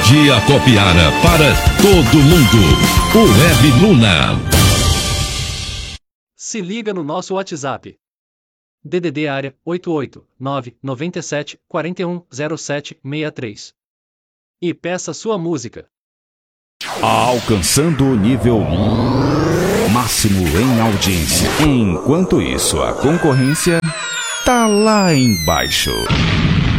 Energia Copiara para todo mundo. O Web Luna. Se liga no nosso WhatsApp. DDD área 889-97-4107-63. E peça sua música. Alcançando o nível máximo em audiência. Enquanto isso, a concorrência tá lá embaixo.